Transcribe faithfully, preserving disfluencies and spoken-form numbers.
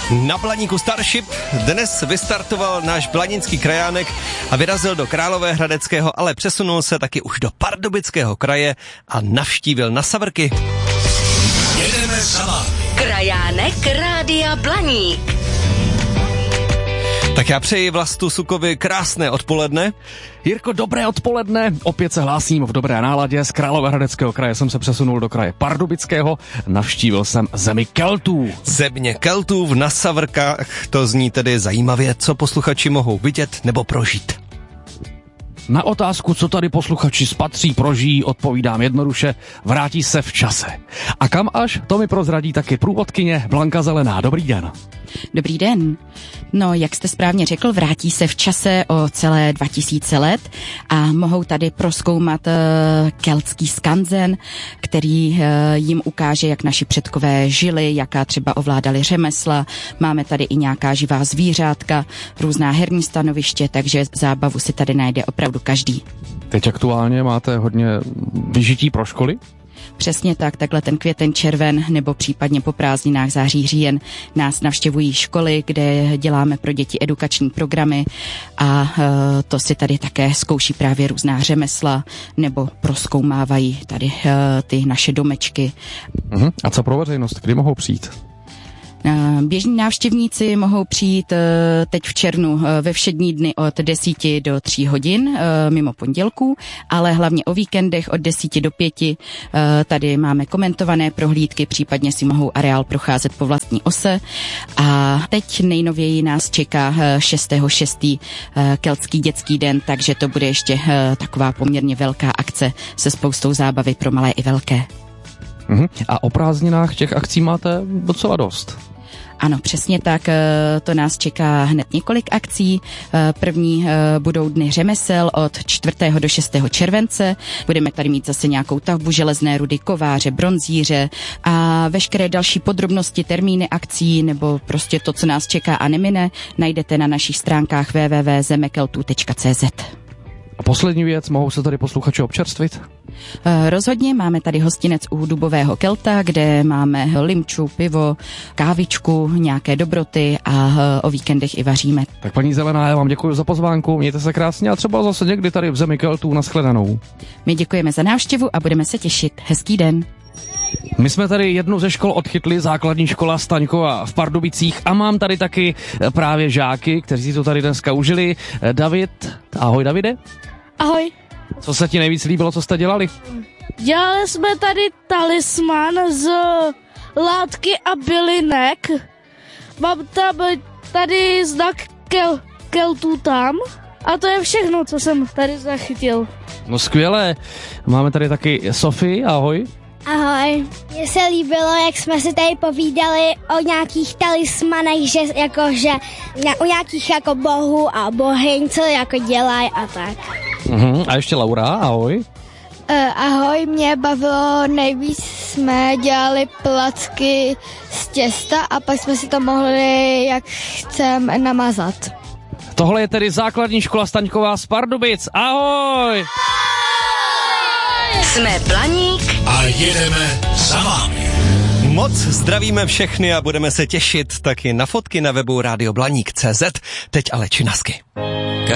Na Blaníku Starship dnes vystartoval náš blaninský krajánek a vyrazil do Královéhradeckého, ale přesunul se taky už do Pardubického kraje a navštívil na Savrky. Jedeme sama. Krajánek Rádia Blaník. Tak já přeji Vlastu Sukovi krásné odpoledne. Jirko, dobré odpoledne. Opět se hlásím v dobré náladě. Z Královéhradeckého kraje jsem se přesunul do kraje Pardubického. Navštívil jsem zemi Keltů. Země Keltů na Savrkách, to zní tedy zajímavě, co posluchači mohou vidět nebo prožít. Na otázku, co tady posluchači spatří, prožijí, odpovídám jednoduše, vrátí se v čase. A kam až, to mi prozradí taky průvodkyně Blanka Zelená. Dobrý den. Dobrý den. No, jak jste správně řekl, vrátí se v čase o celé dva tisíce let a mohou tady prozkoumat uh, keltský skanzen, který uh, jim ukáže, jak naši předkové žili, jaká třeba ovládali řemesla. Máme tady i nějaká živá zvířátka, různá herní stanoviště, takže zábavu si tady najde opravdu každý. Teď aktuálně máte hodně vyžití pro školy? Přesně tak, takhle ten květen, červen nebo případně po prázdninách září, říjen nás navštěvují školy, kde děláme pro děti edukační programy a uh, to si tady také zkouší právě různá řemesla nebo prozkoumávají tady uh, ty naše domečky. Uh-huh. A co pro veřejnost, kdy mohou přijít? Běžní návštěvníci mohou přijít teď v červnu ve všední dny od deseti do tří hodin mimo pondělků, ale hlavně o víkendech od deseti do pěti. Tady máme komentované prohlídky, případně si mohou areál procházet po vlastní ose. A teď nejnověji nás čeká šestého šestého keltský dětský den, takže to bude ještě taková poměrně velká akce se spoustou zábavy pro malé i velké. Uh-huh. A o prázdninách těch akcí máte docela dost. Ano, přesně tak, to nás čeká hned několik akcí. První budou dny řemesel od čtvrtého do šestého července. Budeme tady mít zase nějakou tavbu železné rudy, kováře, bronzíře a veškeré další podrobnosti, termíny akcí nebo prostě to, co nás čeká a nemine, najdete na našich stránkách w w w tečka zemekeltů tečka c z. A poslední věc, mohou se tady posluchači občerstvit? Rozhodně, máme tady hostinec u Dubového Kelta, kde máme limču, pivo, kávičku, nějaké dobroty a o víkendech i vaříme. Tak paní Zelená, já vám děkuji za pozvánku, mějte se krásně a třeba zase někdy tady v zemi Keltů nashledanou. My děkujeme za návštěvu a budeme se těšit. Hezký den. My jsme tady jednu ze škol odchytli, základní škola Staňkova v Pardubicích a mám tady taky právě žáky, kteří to tady dneska užili. David, ahoj Davide. Ahoj. Co se ti nejvíc líbilo, co jste dělali? Dělali jsme tady talisman z látky a bylinek. Mám tam tady znak kel, Keltů tam a to je všechno, co jsem tady zachytil. No skvělé. Máme tady taky Sofii, ahoj. Ahoj. Mně se líbilo, jak jsme si tady povídali o nějakých talismanech, že jakože u nějakých jako bohů a bohyň, co jako dělají a tak. Uh-huh. A ještě Laura, ahoj. Uh, ahoj, mě bavilo nejvíc, jsme dělali placky z těsta a pak jsme si to mohli, jak chceme, namazat. Tohle je tedy základní škola Staňková z Pardubic. Ahoj! Jsme Blaník a jedeme za vámi. Moc zdravíme všechny a budeme se těšit taky na fotky na webu rádio blaník tečka cé zet. Teď ale činasky.